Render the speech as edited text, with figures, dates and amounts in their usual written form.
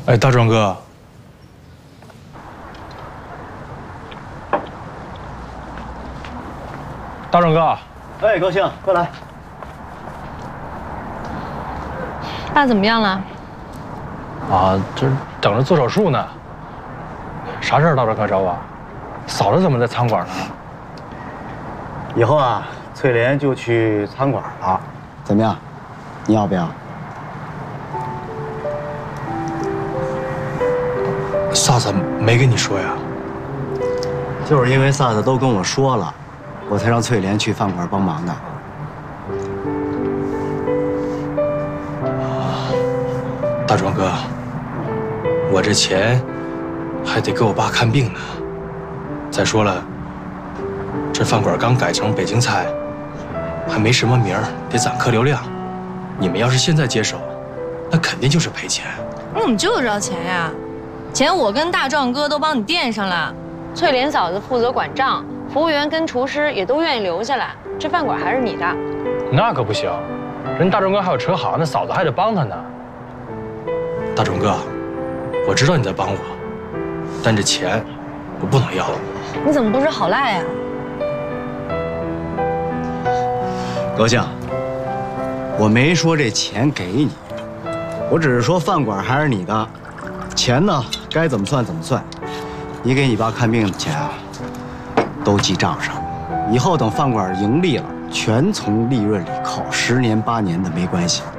哎，大壮哥，大壮哥， 哎，高兴，快来。 爸怎么样了？ 啊，这等着做手术呢。啥事儿，大壮哥找我？嫂子怎么在餐馆呢？ 以后啊，翠莲就去餐馆了，怎么样？你要不要？ 萨萨没跟你说呀？ 就是因为萨萨都跟我说了，我才让翠莲去饭馆帮忙的。 大壮哥，我这钱还得给我爸看病呢。再说了，这饭馆刚改成北京菜，还没什么名儿，得攒客流量。你们要是现在接手，那肯定就是赔钱。 你怎么就知道钱呀？钱我跟大壮哥都帮你垫上了，翠莲嫂子负责管账，服务员跟厨师也都愿意留下来，这饭馆还是你的。 那可不行，人大壮哥还有车行，那嫂子还得帮他呢。大壮哥，我知道你在帮我，但这钱我不能要。 你怎么不知好赖呀？ 高兴，我没说这钱给你，我只是说饭馆还是你的，钱呢该怎么算怎么算。你给你爸看病的钱啊，都记账上，以后等饭馆盈利了，全从利润里扣，10年8年的没关系。